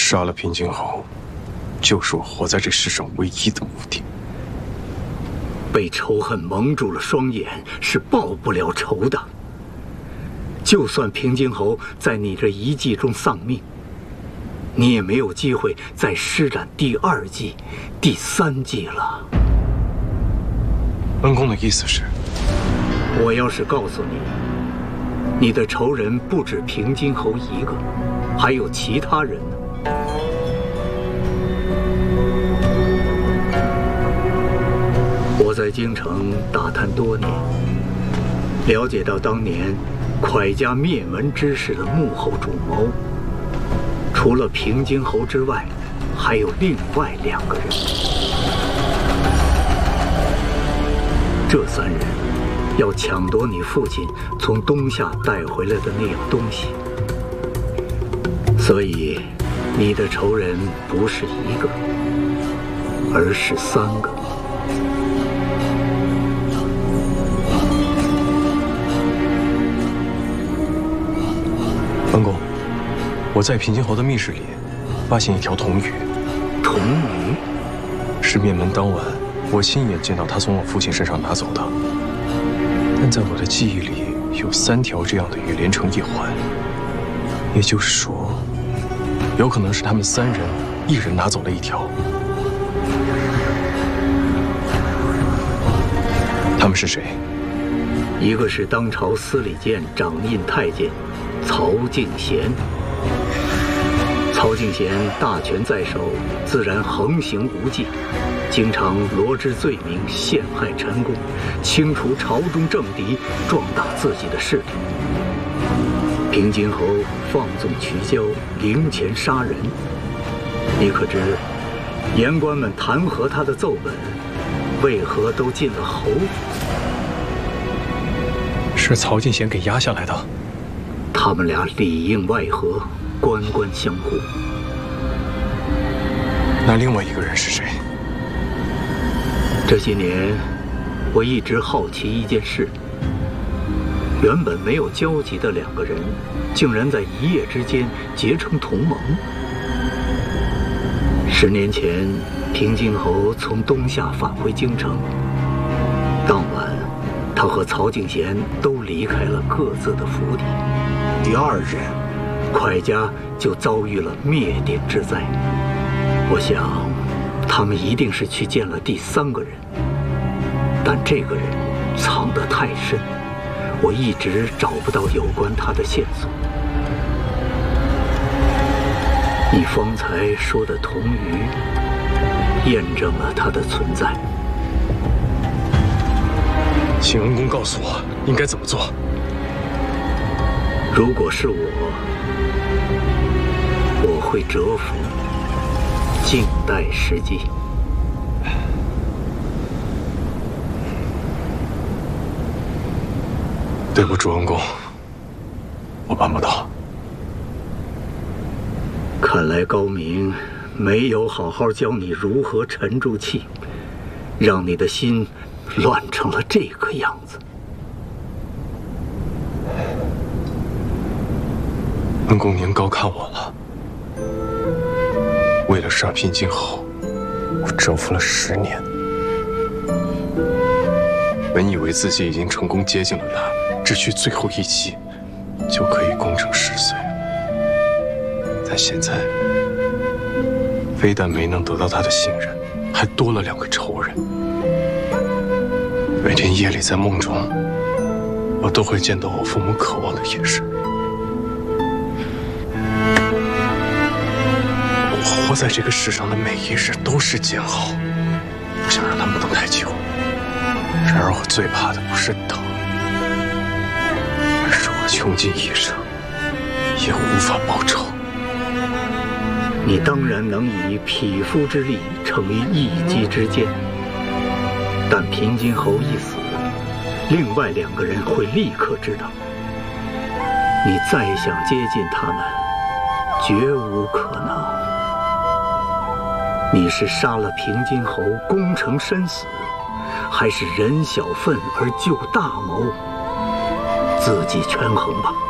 杀了平津侯，就是我活在这世上唯一的目的。 被仇恨蒙住了双眼，是报不了仇的。就算平津侯在你这一计中丧命，你也没有机会再施展第二计、第三计了。 恩公的意思是， 我要是告诉你，你的仇人不止平津侯一个，还有其他人呢？我在京城打探多年，了解到当年蒯家灭门之事的幕后主谋，除了平津侯之外，还有另外2个人。这3人要抢夺你父亲从东夏带回来的那样东西，所以你的仇人不是1个，而是3个。 恩公，我在平津侯的密室里发现一条铜鱼。 铜鱼？ 是灭门当晚，我亲眼见到他从我父亲身上拿走的。但在我的记忆里，有3条这样的鱼连成一环，也就是说，有可能是他们3人1人拿走了1条。他们是谁？ 一个是当朝司礼监掌印太监曹敬贤。曹敬贤大权在手，自然横行无忌，经常罗织罪名，陷害臣工，清除朝中政敌，壮大自己的势力。平津侯放纵渠交，凌钱杀人，你可知言官们弹劾他的奏本，为何都进了侯府？ 是曹敬贤给压下来的。 他们俩里应外合，官官相护。 那另外一个人是谁？ 这些年，我一直好奇一件事：原本没有交集的2个人，竟然在一夜之间结成同盟。10年前，平津侯从东夏返回京城，当晚，他和曹敬贤都离开了各自的府邸。第2日，蒯家就遭遇了灭顶之灾。我想，他们一定是去见了第3个人，但这个人藏得太深，我一直找不到有关他的线索。你方才说的铜鱼，验证了他的存在。 请恩公告诉我应该怎么做。 如果是我会折服，静待时机。 对不住，恩公，我办不到。 看来高明没有好好教你如何沉住气，让你的心乱成了这个样子。 恩公，您高看我了。为了杀平津侯，我蛰伏了10年。本以为自己已经成功接近了他，只需最后一击，就可以功成10岁。但现在，非但没能得到他的信任，还多了2个仇人。每天夜里在梦中，我都会见到我父母渴望的眼神。我活在这个世上的每一日都是煎熬，不想让他们等太久。然而我最怕的不是等，而是我穷尽一生也无法报仇。 你当然能以匹夫之力成为一击之剑，但平津侯一死，另外2个人会立刻知道。你再想接近他们，绝无可能。你是杀了平津侯，功成身死，还是忍小愤而救大谋？自己权衡吧。